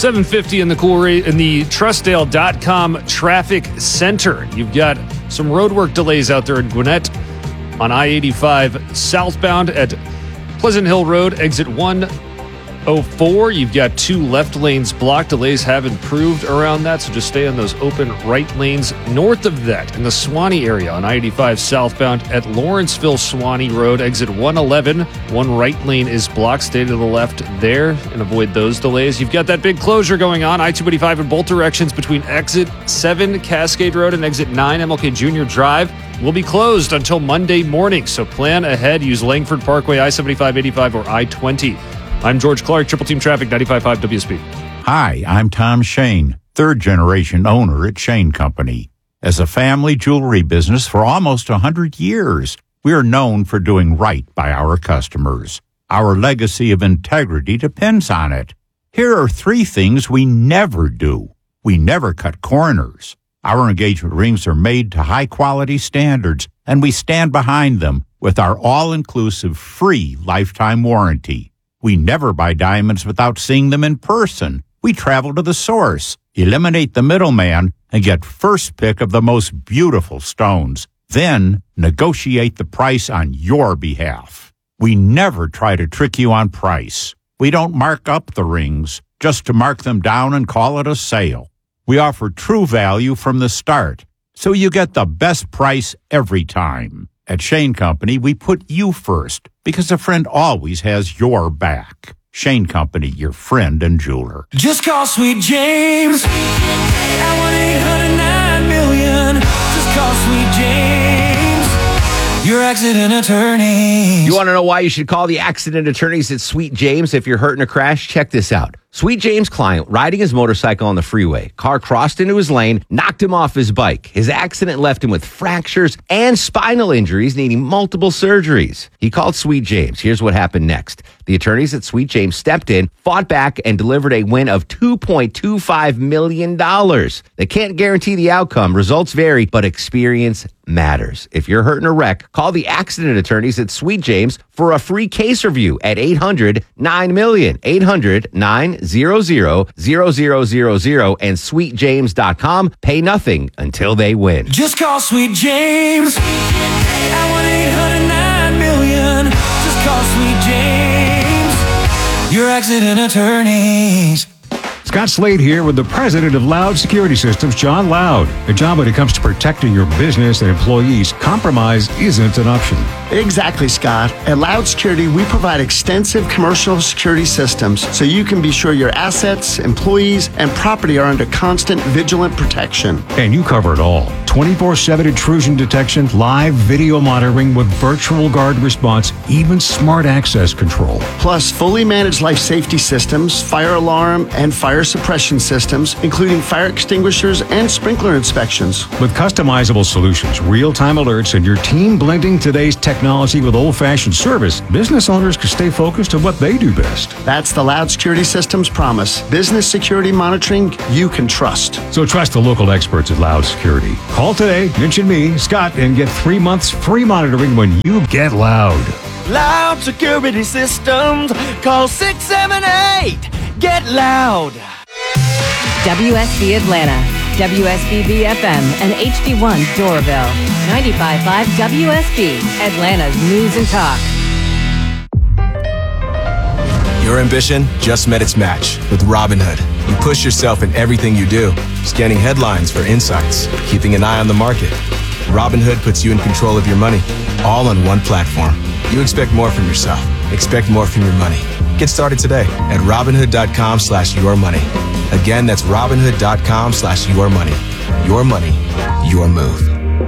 750 in the in the Trussdale.com traffic center. You've got some roadwork delays out there in Gwinnett on I-85 southbound at Pleasant Hill Road, exit 104. You've got 2 left lanes blocked. Delays have improved around that, so just stay on those open right lanes. North of that, in the Suwanee area on I-85 southbound at Lawrenceville Suwanee Road, exit 111. 1 right lane is blocked. Stay to the left there and avoid those delays. You've got that big closure going on, I-285 in both directions between exit 7 Cascade Road and exit 9 MLK Jr. Drive. Will be closed until Monday morning, so plan ahead. Use Langford Parkway, I-75, 85, or I-20. I'm George Clark, Triple Team Traffic, 95.5 WSB. Hi, I'm Tom Shane, third-generation owner at Shane Company. As a family jewelry business for almost 100 years, we are known for doing right by our customers. Our legacy of integrity depends on it. Here are 3 things we never do. We never cut corners. Our engagement rings are made to high-quality standards, and we stand behind them with our all-inclusive free lifetime warranty. We never buy diamonds without seeing them in person. We travel to the source, eliminate the middleman, and get first pick of the most beautiful stones. Then negotiate the price on your behalf. We never try to trick you on price. We don't mark up the rings just to mark them down and call it a sale. We offer true value from the start, so you get the best price every time. At Shane Company, we put you first because a friend always has your back. Shane Company, your friend and jeweler. Just call Sweet James at 1-800-9-million. Just call Sweet James, your accident attorney. You want to know why you should call the accident attorneys at Sweet James if you're hurt in a crash? Check this out. Sweet James' client, riding his motorcycle on the freeway. Car crossed into his lane, knocked him off his bike. His accident left him with fractures and spinal injuries, needing multiple surgeries. He called Sweet James. Here's what happened next. The attorneys at Sweet James stepped in, fought back, and delivered a win of $2.25 million. They can't guarantee the outcome. Results vary, but experience matters. If you're hurt in a wreck, call the accident attorneys at Sweet James for a free case review at 800-9-million. 800-900-0000 and sweetjames.com. Pay nothing until they win. Just call Sweet James at 1-800-9-million. Just call Sweet James, your accident attorneys. Scott Slade here with the president of Loud Security Systems, John Loud. A job when it comes to protecting your business and employees, compromise isn't an option. Exactly, Scott. At Loud Security, we provide extensive commercial security systems so you can be sure your assets, employees, and property are under constant vigilant protection. And you cover it all. 24/7 intrusion detection, live video monitoring with virtual guard response, even smart access control. Plus, fully managed life safety systems, fire alarm, and fire suppression systems, including fire extinguishers and sprinkler inspections. With customizable solutions, real-time alerts, and your team blending today's technology with old-fashioned service, business owners can stay focused on what they do best. That's the Loud Security Systems promise. Business security monitoring you can trust. So trust the local experts at Loud Security. Call today, mention me, Scott, and get 3 months free monitoring when you get loud. Loud Security Systems. Call 678-GET-LOUD. WSB Atlanta, WSBB FM, and HD1 Doraville. 95.5 WSB, Atlanta's News and Talk. Your ambition just met its match with Robinhood. You push yourself in everything you do, scanning headlines for insights, keeping an eye on the market. Robinhood puts you in control of your money, all on one platform. You expect more from yourself. Expect more from your money. Get started today at Robinhood.com/yourmoney. Again, that's Robinhood.com/yourmoney. Your money, your move.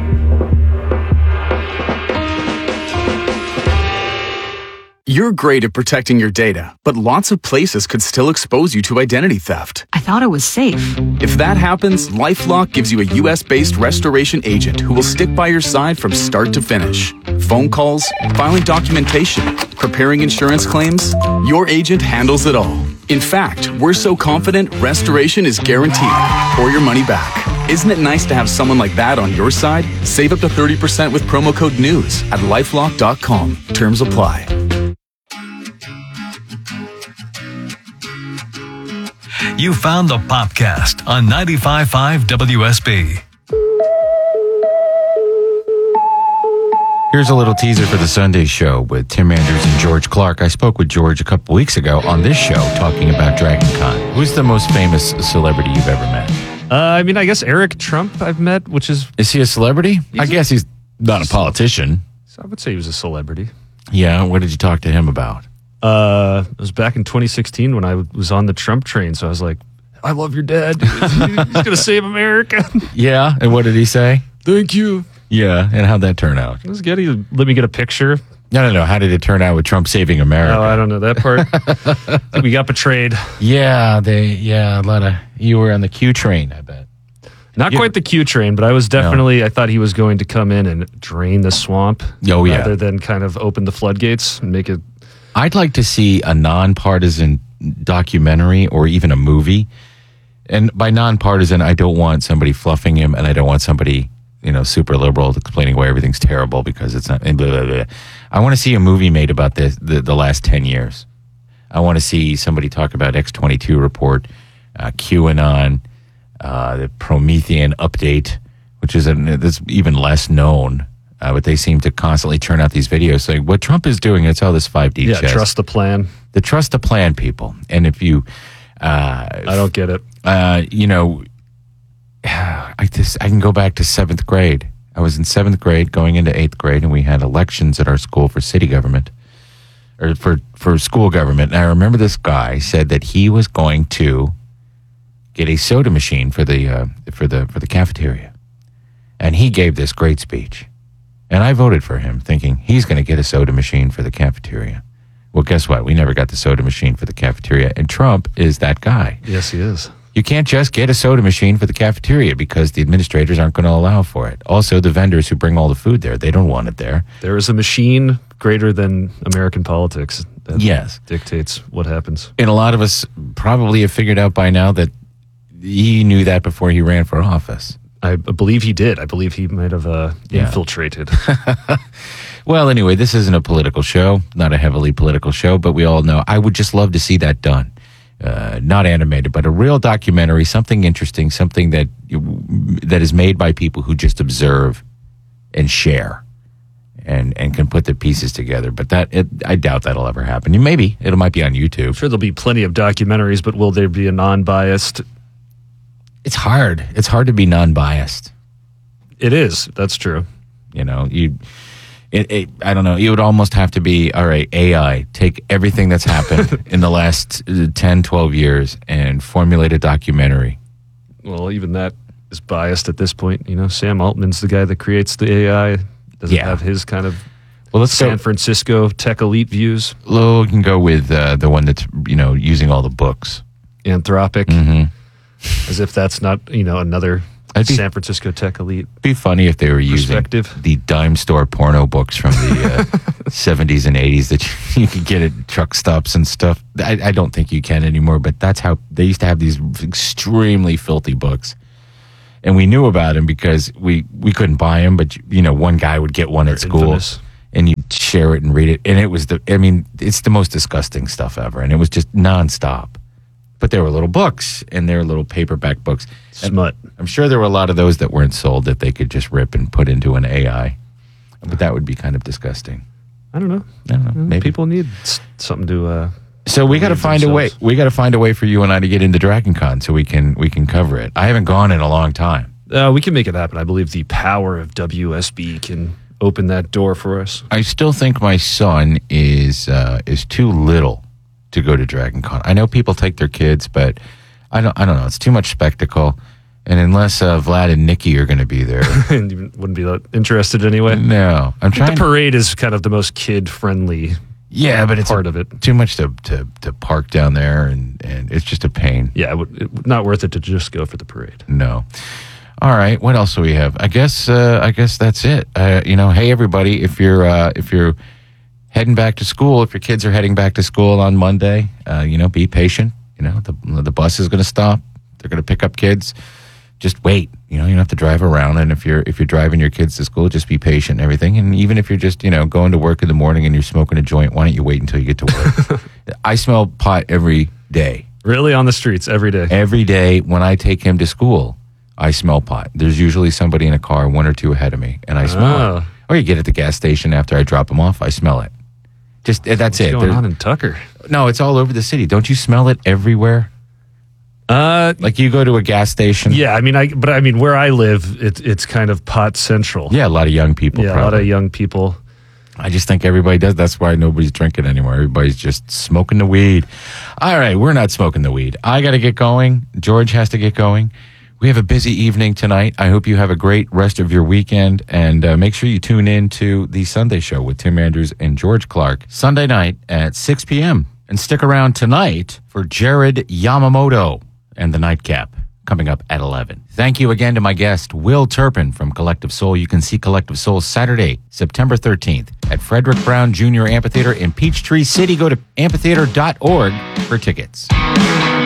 You're great at protecting your data, but lots of places could still expose you to identity theft. I thought it was safe. If that happens, LifeLock gives you a US-based restoration agent who will stick by your side from start to finish. Phone calls, filing documentation, preparing insurance claims, your agent handles it all. In fact, we're so confident restoration is guaranteed or your money back. Isn't it nice to have someone like that on your side? Save up to 30% with promo code NEWS at LifeLock.com. Terms apply. You found the Popcast on 95.5 WSB. Here's a little teaser for the Sunday show with Tim Andrews and George Clark. I spoke with George a couple weeks ago on this show talking about Dragon Con. Who's the most famous celebrity you've ever met? I guess Eric Trump I've met, which is... Is he a celebrity? I guess he's not a politician. I would say he was a celebrity. Yeah, what did you talk to him about? It was back in 2016 when I was on the Trump train, so I was like, I love your dad. Dude. He's going to save America. Yeah, and what did he say? Thank you. Yeah, and how'd that turn out? It was good. He let me get a picture. No. How did it turn out with Trump saving America? Oh, I don't know that part. We got betrayed. Yeah, a lot of... You were on the Q train, I bet. Not quite the Q train, but I was definitely... No. I thought he was going to come in and drain the swamp. Oh, yeah. Rather than kind of open the floodgates and make it... I'd like to see a nonpartisan documentary or even a movie. And by nonpartisan, I don't want somebody fluffing him, and I don't want somebody... super liberal, explaining why everything's terrible because it's not. Blah, blah, blah. I want to see a movie made about this the last 10 years. I want to see somebody talk about X-22 report, QAnon, the Promethean update, which is that's even less known. But they seem to constantly churn out these videos saying what Trump is doing. It's all this 5D. Yeah, trust the plan. The trust the plan, people. And if you, I don't get it. I can go back to 7th grade. I was in 7th grade going into 8th grade, and we had elections at our school for city government, or for school government. And I remember this guy said that he was going to get a soda machine for the cafeteria, and he gave this great speech. And I voted for him, thinking he's going to get a soda machine for the cafeteria. Well, guess what? We never got the soda machine for the cafeteria, and Trump is that guy. Yes, he is. You can't just get a soda machine for the cafeteria because the administrators aren't going to allow for it. Also, the vendors who bring all the food there, they don't want it there. There is a machine greater than American politics that dictates what happens. And a lot of us probably have figured out by now that he knew that before he ran for office. I believe he did. I believe he might have infiltrated. Well, anyway, this isn't a political show, not a heavily political show, but we all know I would just love to see that done. Not animated, but a real documentary, something interesting, something that is made by people who just observe and share and can put the pieces together. But I doubt that'll ever happen. Maybe it might be on YouTube. I'm sure there'll be plenty of documentaries, but will there be a non-biased? It's hard. It's hard to be non-biased. It is. That's true. I don't know. You would almost have to be, all right, AI, take everything that's happened in the last 10, 12 years and formulate a documentary. Well, even that is biased at this point. Sam Altman's the guy that creates the AI. Doesn't have his kind of San Francisco tech elite views. Well, we can go with the one that's, using all the books. Anthropic. Mm-hmm. As if that's not, another... San Francisco tech elite. It'd be funny if they were using the dime store porno books from the 70s and 80s that you could get at truck stops and stuff. I don't think you can anymore, but that's how they used to have these extremely filthy books. And we knew about them because we couldn't buy them, but one guy would get one at school infamous. And you'd share it and read it. And it was it's the most disgusting stuff ever. And it was just nonstop. But there were little books, and there were little paperback books. Smut. And I'm sure there were a lot of those that weren't sold that they could just rip and put into an AI. But that would be kind of disgusting. I don't know. Maybe people need something to. So we got to find a way. We got to find a way for you and I to get into Dragon Con so we can cover it. I haven't gone in a long time. We can make it happen. I believe the power of WSB can open that door for us. I still think my son is too little to go to Dragon Con. I know people take their kids, but I don't know. It's too much spectacle. And unless Vlad and Nikki are going to be there, and you wouldn't be interested anyway. No, I'm trying. The parade is kind of the most kid-friendly. Yeah, but it's part of it. Too much to park down there, and it's just a pain. Yeah, not worth it to just go for the parade. No. All right, what else do we have? I guess that's it. Hey everybody, if you're heading back to school, if your kids are heading back to school on Monday, be patient. The bus is going to stop. They're going to pick up kids. Just wait. You don't have to drive around. And if you're driving your kids to school, just be patient and everything. And even if you're just going to work in the morning and you're smoking a joint, why don't you wait until you get to work? I smell pot every day. Really, on the streets every day. Every day when I take him to school, I smell pot. There's usually somebody in a car, one or two ahead of me, and I smell it. Or you get at the gas station after I drop him off, I smell it. Just that's What's it. going on in Tucker? No, it's all over the city. Don't you smell it everywhere? Like you go to a gas station. Yeah, I mean, where I live, it's kind of pot central. Yeah, a lot of young people. Yeah, probably. a lot of young people. I just think everybody does. That's why nobody's drinking anymore. Everybody's just smoking the weed. All right, we're not smoking the weed. I got to get going. George has to get going. We have a busy evening tonight. I hope you have a great rest of your weekend. And make sure you tune in to the Sunday Show with Tim Andrews and George Clark, Sunday night at 6 p.m. And stick around tonight for Jared Yamamoto and the Nightcap coming up at 11. Thank you again to my guest, Will Turpin from Collective Soul. You can see Collective Soul Saturday, September 13th at Frederick Brown Jr. Amphitheater in Peachtree City. Go to amphitheater.org for tickets.